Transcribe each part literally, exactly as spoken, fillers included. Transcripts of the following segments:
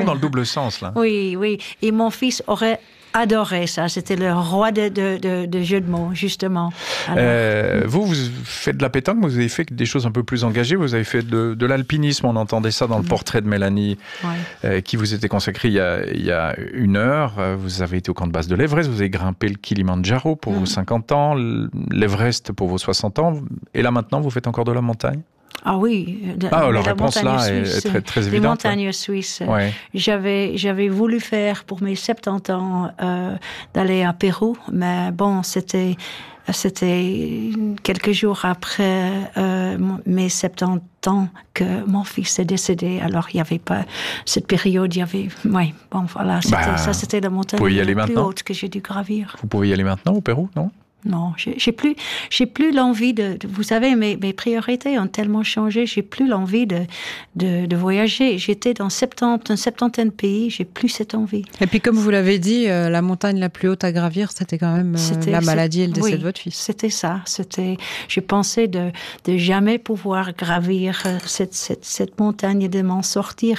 même dans le double sens, là. Oui, oui. Et mon fils aurait adoré ça. C'était le roi de, de, de, de jeux de mots, justement. Alors, euh, vous, vous faites de la pétanque, mais vous avez fait des choses un peu plus engagées. Vous avez fait de, de l'alpinisme. On entendait ça dans le portrait de Mélanie, ouais. euh, qui vous était consacré il y, a, il y a une heure. Vous avez été au camp de base de l'Everest. Vous avez grimpé le Kilimandjaro pour mmh. vos cinquante ans, l'Everest pour vos soixante ans. Et là, maintenant, vous faites encore de la montagne ? Ah oui, de, ah, la réponse là suisse, est très, très évidente. Les montagnes suisses. Ouais. J'avais, j'avais voulu faire pour mes soixante-dix ans euh, d'aller à Pérou, mais bon, c'était, c'était quelques jours après euh, mes soixante-dix ans que mon fils est décédé. Alors il n'y avait pas cette période, il y avait, oui, bon voilà, c'était, bah, ça c'était la montagne la plus haute que j'ai dû gravir. Vous pouvez y aller maintenant au Pérou, non ? Non, j'ai, j'ai plus, j'ai plus l'envie de, de vous savez, mes, mes priorités ont tellement changé, j'ai plus l'envie de, de, de voyager. J'étais dans septante, une septantaine de pays, j'ai plus cette envie. Et puis, comme vous l'avez dit, euh, la montagne la plus haute à gravir, c'était quand même euh, la maladie et le décès oui, de votre fils. C'était ça. C'était, je pensais de, de jamais pouvoir gravir cette, cette, cette montagne et de m'en sortir.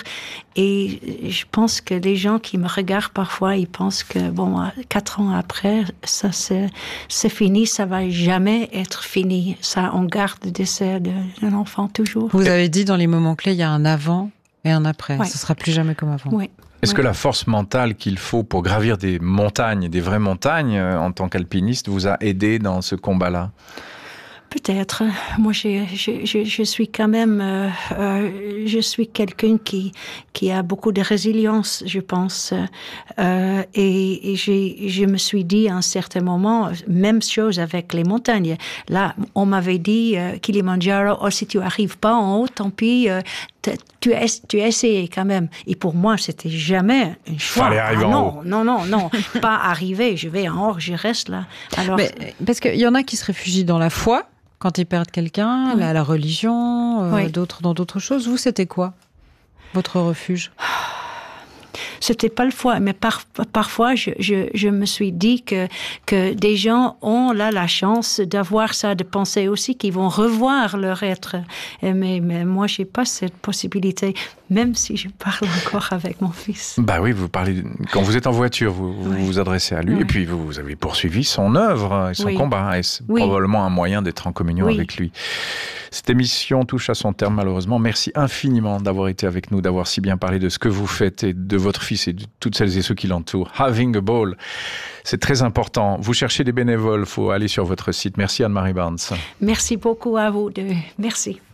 Et je pense que les gens qui me regardent parfois, ils pensent que, bon, quatre ans après, ça c'est, c'est fini, ça va jamais être fini. Ça, on garde le décès d'un enfant toujours. Vous avez dit dans les moments clés, il y a un avant et un après. Ouais. Ce sera plus jamais comme avant. Oui. Est-ce ouais. que la force mentale qu'il faut pour gravir des montagnes, des vraies montagnes, en tant qu'alpiniste, vous a aidé dans ce combat-là ? Peut-être. Moi, je, je, je, je suis quand même, euh, euh, je suis quelqu'un qui, qui a beaucoup de résilience, je pense. Euh, et et j'ai, je me suis dit à un certain moment, même chose avec les montagnes. Là, on m'avait dit, euh, Kilimandjaro, oh, si tu arrives pas en haut, tant pis, euh, tu as, tu as essayé quand même. Et pour moi, c'était jamais un choix. Fallait arriver ah, en non, haut. non, non, non, pas arriver. Je vais en haut, je reste là. Alors, mais, parce qu'il y en a qui se réfugient dans la foi. Quand ils perdent quelqu'un, oui. la, la religion, euh, oui. d'autres, dans d'autres choses. Vous, c'était quoi, votre refuge ? C'était pas le foi, mais par, parfois, je, je, je me suis dit que, que des gens ont là la chance d'avoir ça, de penser aussi qu'ils vont revoir leur être. Mais, mais moi, j'ai pas cette possibilité, même si je parle encore avec mon fils. Bah oui, vous parlez, quand vous êtes en voiture, vous vous, oui. vous adressez à lui, oui. et puis vous, vous avez poursuivi son œuvre et son oui. combat, et c'est oui. probablement un moyen d'être en communion oui. avec lui. Cette émission touche à son terme, malheureusement. Merci infiniment d'avoir été avec nous, d'avoir si bien parlé de ce que vous faites et de votre fils et de toutes celles et ceux qui l'entourent. Having a ball, c'est très important. Vous cherchez des bénévoles, il faut aller sur votre site. Merci Anne-Marie Barnes. Merci beaucoup à vous. De... Merci.